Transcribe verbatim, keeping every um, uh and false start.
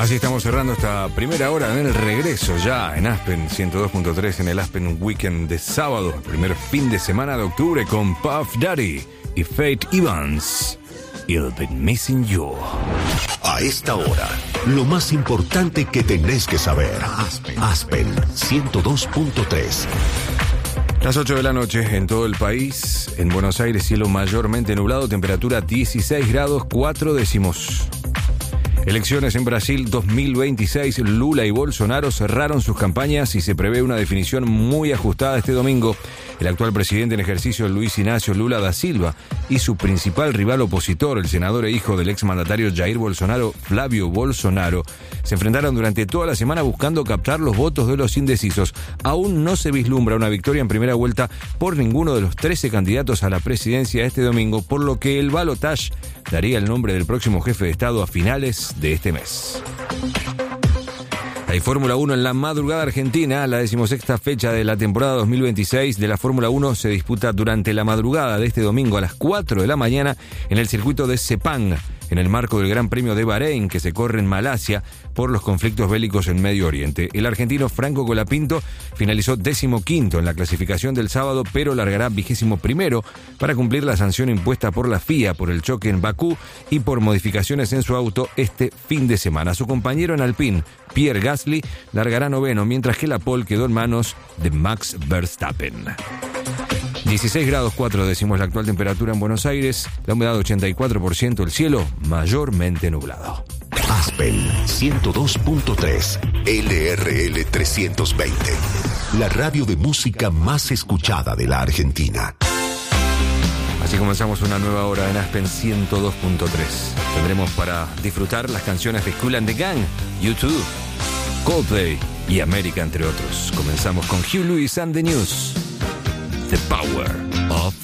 Así estamos cerrando esta primera hora en el regreso ya en Aspen ciento dos punto tres en el Aspen Weekend de sábado, el primer fin de semana de octubre con Puff Daddy y Faith Evans. I've been missing you. A esta hora, lo más importante que tenés que saber. Aspen, Aspen ciento dos punto tres. Las ocho de la noche en todo el país. En Buenos Aires, cielo mayormente nublado, temperatura dieciséis grados cuatro décimos. Elecciones en Brasil dos mil veintiséis. Lula y Bolsonaro cerraron sus campañas y se prevé una definición muy ajustada este domingo. El actual presidente en ejercicio, Luis Ignacio Lula da Silva, y su principal rival opositor, el senador e hijo del exmandatario Jair Bolsonaro, Flavio Bolsonaro, se enfrentaron durante toda la semana buscando captar los votos de los indecisos. Aún no se vislumbra una victoria en primera vuelta por ninguno de los trece candidatos a la presidencia este domingo, por lo que el balotaje daría el nombre del próximo jefe de Estado a finales de este mes. Hay Fórmula uno en la madrugada argentina. La decimosexta fecha de la temporada dos mil veintiséis de la Fórmula uno se disputa durante la madrugada de este domingo a las cuatro de la mañana en el circuito de Sepang, en el marco del Gran Premio de Bahrein, que se corre en Malasia por los conflictos bélicos en Medio Oriente. El argentino Franco Colapinto finalizó decimoquinto en la clasificación del sábado, pero largará vigésimo primero para cumplir la sanción impuesta por la F I A por el choque en Bakú y por modificaciones en su auto este fin de semana. Su compañero en Alpine, Pierre Gasly, largará noveno, mientras que la pole quedó en manos de Max Verstappen. dieciséis grados cuatro décimos la actual temperatura en Buenos Aires, la humedad ochenta y cuatro por ciento, el cielo mayormente nublado. Aspen ciento dos punto tres, L R L trescientos veinte, la radio de música más escuchada de la Argentina. Así comenzamos una nueva hora en Aspen ciento dos punto tres. Tendremos para disfrutar las canciones de Kool and the Gang, U dos, Coldplay y América, entre otros. Comenzamos con Hugh Lewis and the News. The Power.